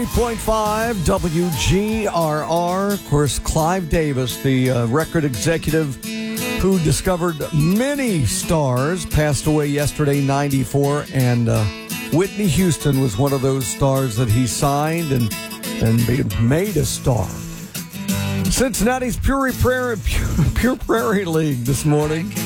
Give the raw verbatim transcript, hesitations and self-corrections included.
point five W G R R. Of course, Clive Davis, the uh, record executive who discovered many stars, passed away yesterday, ninety-four, and uh, Whitney Houston was one of those stars that he signed and, and made a star. Cincinnati's Pure Prairie, Pure, Pure Prairie League this morning.